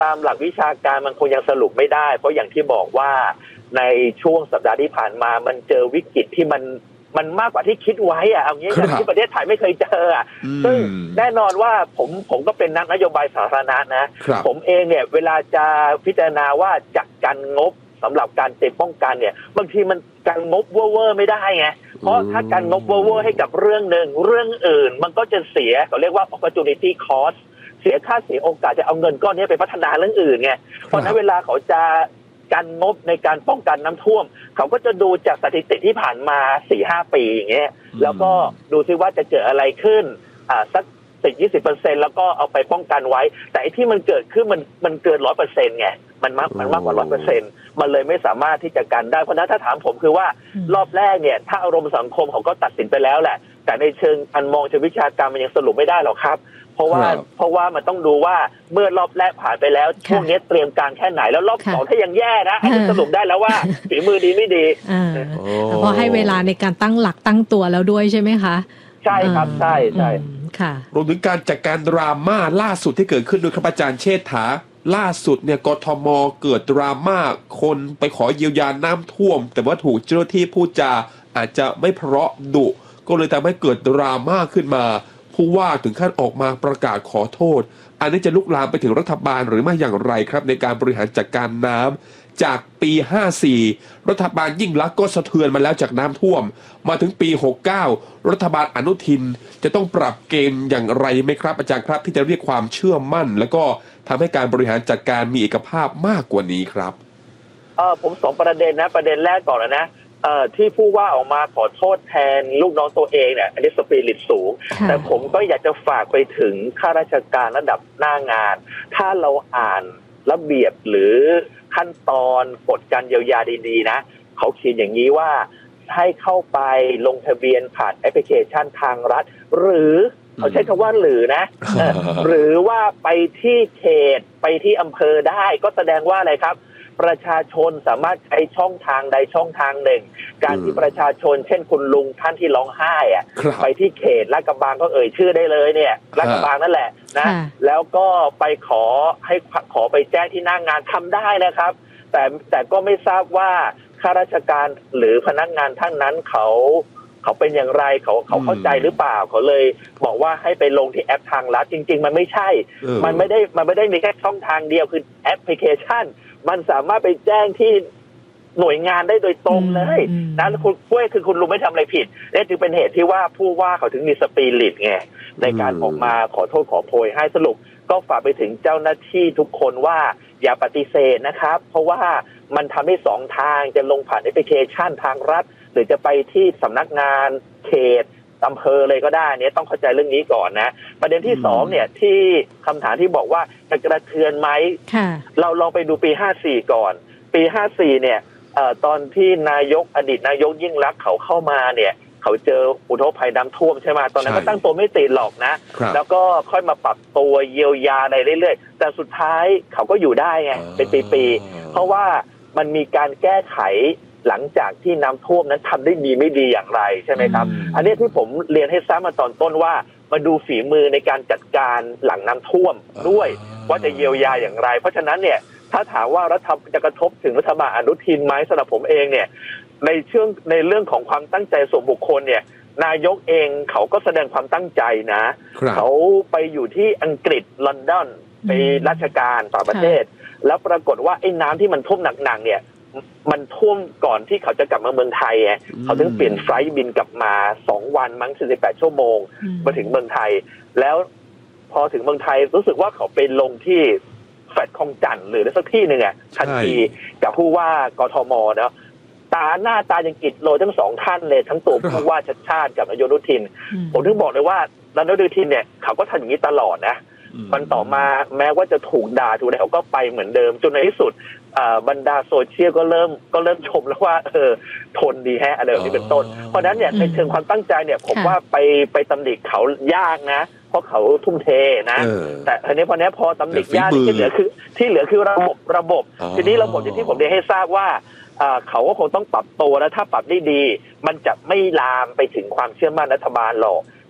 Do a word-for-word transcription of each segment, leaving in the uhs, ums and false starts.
ตามหลักวิชาการมันคงยังสรุปไม่ได้เพราะอย่างที่บอกว่าในช่วงสัปดาห์ที่ผ่านมามันเจอวิกฤตที่มันมันมากกว่าที่คิดไว้อะเอางี้อย่างที่ประเทศไทยไม่เคยเจออ่ะซึ่งแน่นอนว่าผมผมก็เป็นนักนโยบายสาธารณะนะผมเองเนี่ยเวลาจะพิจารณาว่าจัดการงบสำหรับการเตรียมป้องกันเนี่ยบางทีมันการงบเวอร์ไม่ได้ไงเพราะถ้าการงบเวอร์ให้กับเรื่องหนึ่งเรื่องอื่นมันก็จะเสียเขาเรียกว่า opportunity cost เสียค่าเสียโอกาสจะเอาเงินก้อนนี้ไปพัฒนาเรื่องอื่นไงเพราะนั้นเวลาเขาจะการงบในการป้องกันน้ำท่วมเขาก็จะดูจากสถิติที่ผ่านมา สี่ห้า ปีอย่างเงี้ยแล้วก็ดูซิว่าจะเกิดอะไรขึ้นอ่าสัก สิบถึงยี่สิบเปอร์เซ็นต์ แล้วก็เอาไปป้องกันไว้แต่ไอ้ที่มันเกิดขึ้นมันมันเกิน ร้อยเปอร์เซ็นต์ ไงมันมากมันมากกว่า ร้อยเปอร์เซ็นต์ มันเลยไม่สามารถที่จะกันได้เพราะนั้นถ้าถามผมคือว่ารอบแรกเนี่ยถ้าอารมณ์สังคมเขาก็ตัดสินไปแล้วแหละแต่ในเชิงอันมองเชิงวิชาการมันยังสรุปไม่ได้หรอกครับเพราะว่าเพราะว่ามันต้องดูว่าเมื่อรอบแรกผ่านไปแล้วช่วงนี้เตรียมการแค่ไหนแล้วรอบสองถ้ายังแย่นะอันนี้สรุปได้แล้วว่าฝีมือดีไม่ดีเพราะให้เวลาในการตั้งหลักตั้งตัวแล้วด้วยใช่ไหมคะใช่ครับใช่ใช่ค่ะรวมถึงการจัดการดราม่าล่าสุดที่เกิดขึ้นโดยครับอาจารย์เชษฐาล่าสุดเนี่ยกทมเกิดดราม่าคนไปขอเยียวยาน้ำท่วมแต่ว่าถูกเจ้าหน้าที่พูดจาอาจจะไม่เพราะดุก็เลยทำให้เกิดดราม่าขึ้นมาผู้ว่าถึงขั้นออกมาประกาศขอโทษอันนี้จะลุกลามไปถึงรัฐบาลหรือไม่อย่างไรครับในการบริหารจัดการน้ำจากปีห้าสี่รัฐบาลยิ่งลักษณ์ก็สะเทือนมาแล้วจากน้ำท่วมมาถึงปีหกเก้ารัฐบาลอนุทินจะต้องปรับเกณฑ์อย่างไรไหมครับอาจารย์ครับที่จะเรียกความเชื่อมั่นแล้วก็ทำให้การบริหารจัดการมีเอกภาพมากกว่านี้ครับเออผมสองประเด็นนะประเด็นแรกก่อนแล้วนะเอ่อที่ผู้ว่าออกมาขอโทษแทนลูกน้องตัวเองเนี่ยอันนี้สปิริตสูงแต่ผมก็อยากจะฝากไปถึงข้าราชการระดับหน้างานถ้าเราอ่านระเบียบหรือขั้นตอนกฎการเยียวยาดีๆนะเขาเขียนอย่างนี้ว่าให้เข้าไปลงทะเบียนผ่านแอปพลิเคชันทางรัฐหรือเขาใช้คำว่าหรือนะ หรือว่าไปที่เขตไปที่อำเภอได้ก็แสดงว่าอะไรครับประชาชนสามารถใช้ช่องทางใดช่องทางหนึ่งการที่ประชาชนเช่นคุณลุงท่านที่ร้องไห้อะไปที่เขตลาดกระบังก็เอ่ยชื่อได้เลยเนี่ยลาดกระบังนั่นแหละนะแล้วก็ไปขอให้ขอไปแจ้งที่หน้างานทำได้นะครับแต่แต่ก็ไม่ทราบว่าข้าราชการหรือพนักงานท่านนั้นเขาเขาเป็นอย่างไรเขาเขาเข้าใจหรือเปล่าเขาเลยบอกว่าให้ไปลงที่แอปทางรัฐจริงๆมันไม่ใช่มันไม่ได้มันไม่ได้มีแค่ช่องทางเดียวคือแอปพลิเคชันมันสามารถไปแจ้งที่หน่วยงานได้โดยตรงเลยนะคุณกล้วยคือคุณลุงไม่ทำอะไรผิดนี่จึงเป็นเหตุที่ว่าผู้ว่าเขาถึงมีสปิริตไงในการออกมาขอโทษขอโพยให้สรุปก็ฝากไปถึงเจ้าหน้าที่ทุกคนว่าอย่าปฏิเสธนะครับเพราะว่ามันทำได้สองทางจะลงผ่านแอปพลิเคชันทางรัฐหรือจะไปที่สำนักงานเขตอำเภอเลยก็ได้เนี่ยต้องเข้าใจเรื่องนี้ก่อนนะประเด็นที่สองเนี่ยที่คำถามที่บอกว่าจะกระเทือนไหมเราลองไปดูปีห้าสี่ก่อนปีห้าสี่เนี่ยเอ่อตอนที่นายกอดีตนายกยิ่งลักษณ์เขาเข้ามาเนี่ยเขาเจออุทกภัยน้ำท่วมใช่ไหมตอนนั้นก็ตั้งตัวไม่ติดหรอกนะแล้วก็ค่อยมาปรับตัวเยียวยาอะไรเรื่อยๆแต่สุดท้ายเขาก็อยู่ได้ไงเป็นปีๆเพราะว่ามันมีการแก้ไขหลังจากที่น้ำท่วมนั้นทำได้ดีไม่ดีอย่างไรใช่ไหมครับอันนี้ที่ผมเรียนให้ทราบมาตอนต้นว่ามาดูฝีมือในการจัดการหลังน้ำท่วมด้วยว่าจะเยียวยาอย่างไรเพราะฉะนั้นเนี่ยถ้าถามว่ารัฐบาลจะกระทบถึงรัฐบาลอนุทินไหมสำหรับผมเองเนี่ยในเชื่องในเรื่องของความตั้งใจส่วนบุคคลเนี่ยนายกเองเขาก็แสดงความตั้งใจนะเขาไปอยู่ที่อังกฤษลอนดอนไปราชการต่างประเทศแล้วปรากฏว่าไอ้น้ำที่มันท่วมหนักๆเนี่ยมันท่วมก่อนที่เขาจะกลับมาเมืองไทยไงเขาถึงเปลี่ยนไฟล์บินกลับมาสองวันมั้งสี่สิบแปดชั่วโมงมาถึงเมืองไทยแล้วพอถึงเมืองไทยรู้สึกว่าเขาไปลงที่แฟลตคลองจันทน์หรือสักที่หนึ่งอ่ะทันทีกับผู้ว่ากทมเนาะตาหน้าตายังกิดโลทั้งสองท่านเลยทั้งตัวผู้ว่าชัดชาติกับนายกอนุทินผมถึงบอกเลยว่านายกอนุทินเนี่ยเขาก็ทำอย่างนี้ตลอดนะมันต่อมาแม้ว่าจะถูกด่าถูกอะไรเขาก็ไปเหมือนเดิมจนในที่สุดบรรดาโซเชียลก็เริ่มก็เริ่มชมแล้วว่าเออทนดีแฮะอะไรแบบนี้เป็นต้นเพราะนั้นเนี่ยในเชิงความตั้งใจเนี่ยผมว่าไปไปตำหนิเขายากนะเพราะเขาทุ่มเทนะแต่ทีนี้พอเนี้ยพอตำหนิยากที่เหลือคือที่เหลือคือระบบระบบทีนี้ระบบที่ผมได้ให้ทราบว่าเขาก็คงต้องปรับตัวแล้วถ้าปรับได้ดีมันจะไม่ลามไปถึงความเชื่อมั่นรัฐบาลหรอก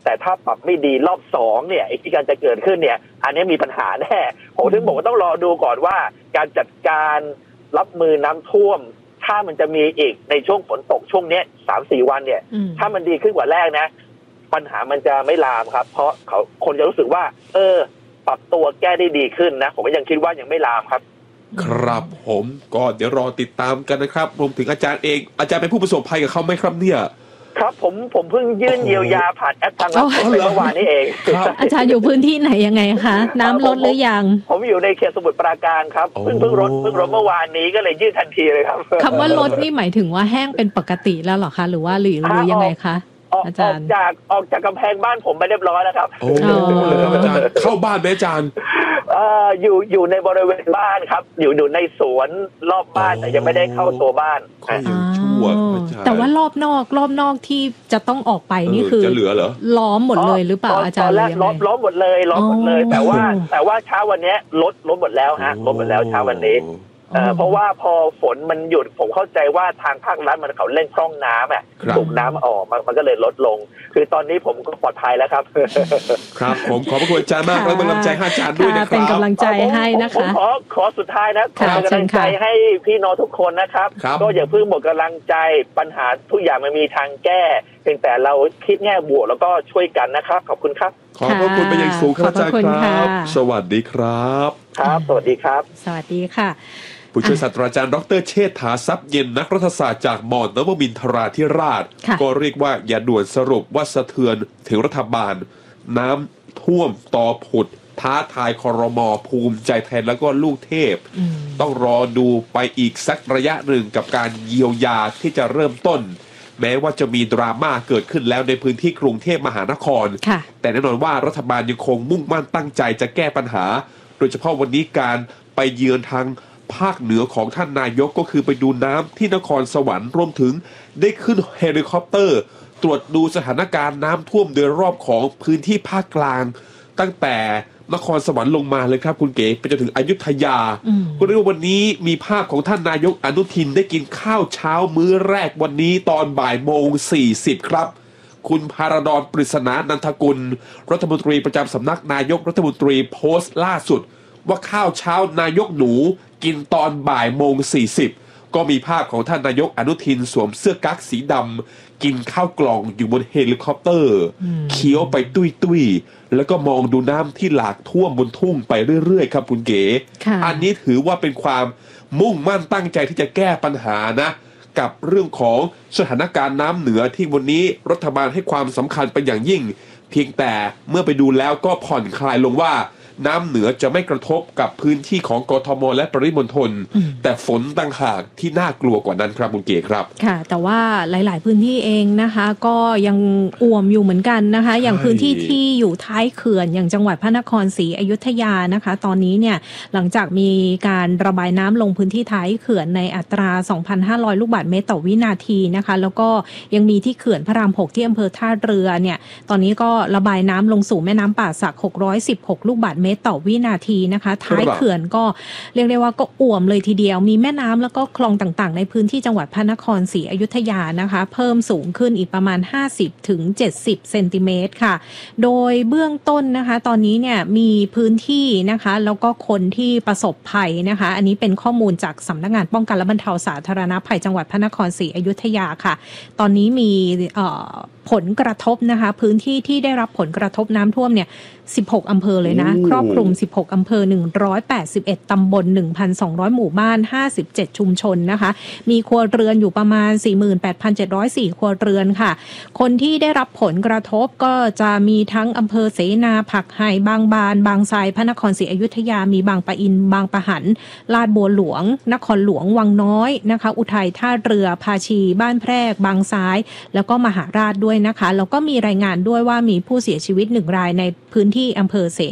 แต่ถ้าปรับไม่ดีรอบสองเนี่ยไอ้ที่การจะเกิดขึ้นเนี่ยอันนี้มีปัญหาแน่ผมถึงบอกว่าต้องรอดูก่อนว่าการจัดการรับมือน้ำท่วมถ้ามันจะมีอีกในช่วงฝนตกช่วงนี้สามสี่วันเนี่ยถ้ามันดีขึ้นกว่าแรกนะปัญหามันจะไม่ลามครับเพราะเขาคนจะรู้สึกว่าเออปรับตัวแก้ได้ดีขึ้นนะผมก็ยังคิดว่ายังไม่ลามครับครับผมก็เดี๋ยวรอติดตามกันนะครับรวมถึงอาจารย์เองอาจารย์เป็นผู้ประสบภัยกับเขาไหมครับเนี่ยครับผมผมเพิ่งยื่นเยียวยาผ่านแอปทางลับเมื่อวานนี้เองอาจารย์อยู่พื้นที่ไหนยังไงคะน้ำลดหรือยังผมอยู่ในเขตสมุทรปราการครับเพิ่งเพิ่งรถเพิ่งรถเมื่อวานนี้ก็เลยยื่นทันทีเลยครับคำว่าลดนี่หมายถึงว่าแห้งเป็นปกติแล้วหรอคะหรือว่าหรือหรือยังไงคะอาจารย์ออกจากออกจากกำแพงบ้านผมไปเรียบร้อยแล้วครับโอ้เลยอาจารย์เข้าบ้านไหมอาจารย์เอ่ออยู่อยู่ในบริเวณบ้านครับอยู่อยู่ในสวนรอบบ้านแต่ยังไม่ได้เข้าตัวบ้านก็ยังชั่วแต่ว่ารอบนอกรอบนอกที่จะต้องออกไปนี่คือจะเหลือเหรอล้อมหมดเลยหรือเปล่าอาจารย์ตอนแรกล้อมล้อมหมดเลยล้อมหมดเลยแต่ว่าแต่ว่าเช้าวันนี้ลดลดหมดแล้วฮะลดหมดแล้วเช้าวันนี้เอ่อเพราะว่าพอฝนมันหยุดผมเข้าใจว่าทางภาครัฐมันเขาเร่งพร่องน้ำอ่ะสูบน้ำออกมันมันก็เลยลดลงคือตอนนี้ผมก็ปลอดภัยแล้วครับครับผมขอบพระคุณอาจารย์มากและเป็นกำลังใจให้อาจารย์ด้วยนะครับเป็นกำลังใจให้นะคะผมขอขอสุดท้ายนะขอเป็นกำลังใจให้พี่น้องทุกคนนะครับก็อย่าเพิ่งหมดกำลังใจปัญหาทุกอย่างมันมีทางแก้เพียงแต่เราคิดแง่บวกแล้วก็ช่วยกันนะครับขอบคุณครับขอบพระคุณเป็นอย่างสูงครับอาจารย์ครับสวัสดีครับครับสวัสดีครับสวัสดีค่ะผู้ช่วยศาสตราจารย์ดรเชษฐาทรัพย์เย็นนักรัฐศาสตร์จากมอ นวมินทราธิราชก็เรียกว่าอย่าด่วนสรุปว่าสะเทือนถึงรัฐบาลน้ำท่วมต่อผุดท้าทายครม.ภูมิใจไทยแล้วก็ลูกเทพต้องรอดูไปอีกสักระยะหนึ่งกับการเยียวยาที่จะเริ่มต้นแม้ว่าจะมีดราม่าเกิดขึ้นแล้วในพื้นที่กรุงเทพมหานครแต่แน่นอนว่ารัฐบาลยังคงมุ่งมั่นตั้งใจจะแก้ปัญหาโดยเฉพาะวันนี้การไปเยือนทางภาคเหนือของท่านนายกก็คือไปดูน้ำที่นครสวรรค์รวมถึงได้ขึ้นเฮลิคอปเตอร์ตรวจดูสถานการณ์น้ำท่วมโดยรอบของพื้นที่ภาคกลางตั้งแต่นครสวรรค์ลงมาเลยครับคุณเก๋ไปจนถึงอยุธยาก็เรียกว่าวันนี้มีภาพของท่านนายกอนุทินได้กินข้าวเช้ามื้อแรกวันนี้ตอนบ่ายโมงสี่สิบครับคุณภารดรปริศนานันทกุลรัฐมนตรีประจำสำนักนายกรัฐมนตรีโพสต์ล่าสุดว่าข้าวเช้านายกหนูกินตอนบ่ายโมงสี่สิบก็มีภาพของท่านนายกอนุทินสวมเสื้อกั๊กสีดำกินข้าวกล่องอยู่บนเฮลิคอปเตอร์เคี้ยวไปตุ้ยๆแล้วก็มองดูน้ำที่หลากท่วมบนทุ่งไปเรื่อยๆครับคุณเก๋อันนี้ถือว่าเป็นความมุ่งมั่นตั้งใจที่จะแก้ปัญหานะกับเรื่องของสถานการณ์น้ำเหนือที่วันนี้รัฐบาลให้ความสำคัญเป็นอย่างยิ่งเพียงแต่เมื่อไปดูแล้วก็ผ่อนคลายลงว่าน้ำเหนือจะไม่กระทบกับพื้นที่ของกทมและปริมณฑลแต่ฝนต่างหากที่น่ากลัวกว่านั้นครับคุณเก๋ครับค่ะแต่ว่าหลายๆพื้นที่เองนะคะก็ยังอ่วมอยู่เหมือนกันนะคะอย่างพื้นที่ที่อยู่ท้ายเขื่อนอย่างจังหวัดพระนครศรีอยุธยานะคะตอนนี้เนี่ยหลังจากมีการระบายน้ำลงพื้นที่ท้ายเขื่อนในอัตรา สองพันห้าร้อย ลูกบาศก์เมตรต่อวินาทีนะคะแล้วก็ยังมีที่เขื่อนพระรามหกที่อำเภอท่าเรือเนี่ยตอนนี้ก็ระบายน้ำลงสู่แม่น้ำป่าสักหกร้อยสิบหกลูกบาศก์เมตรต่อวินาทีนะคะท้ายเขื่อนก็เรียกได้ว่าก็อ่วมเลยทีเดียวมีแม่น้ำแล้วก็คลองต่างๆในพื้นที่จังหวัดพระนครศรีอยุธยานะคะเพิ่มสูงขึ้นอีกประมาณ ห้าสิบถึงเจ็ดสิบ เซนติเมตรค่ะโดยเบื้องต้นนะคะตอนนี้เนี่ยมีพื้นที่นะคะแล้วก็คนที่ประสบภัยนะคะอันนี้เป็นข้อมูลจากสำนักงานป้องกันและบรรเทาสาธารณภัยจังหวัดพระนครศรีอยุธยาค่ะตอนนี้มีผลกระทบนะคะพื้นที่ที่ได้รับผลกระทบน้ำท่วมเนี่ยสิบหกอำเภอเลยนะครอบคลุมสิบหกอำเภอหนึ่งร้อยแปดสิบเอ็ดตำบล หนึ่งพันสองร้อย หมู่บ้านห้าสิบเจ็ดชุมชนนะคะมีครัวเรือนอยู่ประมาณ สี่หมื่นแปดพันเจ็ดร้อยสี่ ครัวเรือนค่ะคนที่ได้รับผลกระทบก็จะมีทั้งอำเภอเสนาผักไห่บางบานบางไทรพระนครศรีอยุธยามีบางปะอินบางปะหันลาดบัวหลวงนครหลวงวังน้อยนะคะอุทัยท่าเรือภาชีบ้านแพรกบางซ้ายแล้วก็มหาราชด้วยนะคะแล้วก็มีรายงานด้วยว่ามีผู้เสียชีวิตหนึ่งรายในพื้นที่อำเภอเสนาค่ะ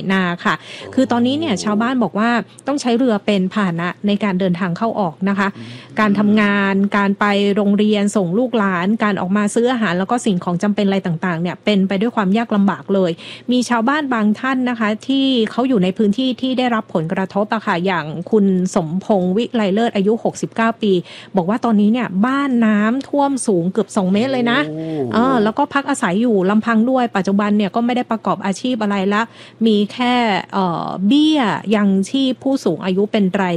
ค่ะคือตอนนี้เนี่ยชาวบ้านบอกว่าต้องใช้เรือเป็นพาหนะในการเดินทางเข้าออกนะคะการทำงานการไปโรงเรียนส่งลูกหลานการออกมาซื้ออาหารแล้วก็สิ่งของจำเป็นอะไรต่างๆเนี่ยเป็นไปด้วยความยากลำบากเลยมีชาวบ้านบางท่านนะคะที่เขาอยู่ในพื้นที่ที่ได้รับผลกระทบอะค่ะอย่างคุณสมพงษ์วิไลเลิศอายุหกสิบเก้าปีบอกว่าตอนนี้เนี่ยบ้านน้ำท่วมสูงเกือบสองเมตรเลยนะเออแล้วก็พักอาศัยอยู่ลำพังด้วยปัจจุบันเนี่ยก็ไม่ได้ประกอบอาชีพอะไรละมีแค่เอ่อเบี้ยยังชีพผู้สูงอายุเป็นราย